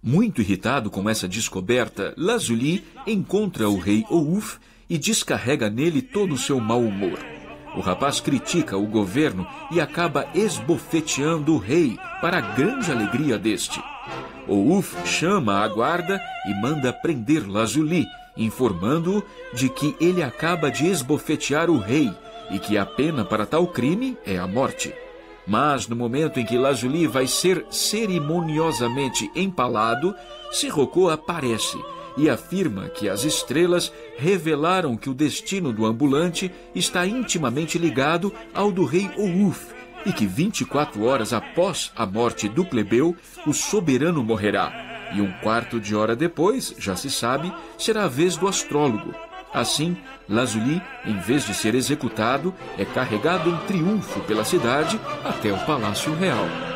Muito irritado com essa descoberta, Lazuli encontra o rei Ouf e descarrega nele todo o seu mau humor. O rapaz critica o governo e acaba esbofeteando o rei, para a grande alegria deste. Ouf chama a guarda e manda prender Lazuli, informando-o de que ele acaba de esbofetear o rei e que a pena para tal crime é a morte. Mas no momento em que Lazuli vai ser cerimoniosamente empalado, Sirocco aparece e afirma que as estrelas revelaram que o destino do ambulante está intimamente ligado ao do rei Ouf e que 24 horas após a morte do plebeu, o soberano morrerá. E um quarto de hora depois, já se sabe, será a vez do astrólogo. Assim, Lazuli, em vez de ser executado, é carregado em triunfo pela cidade até o Palácio Real.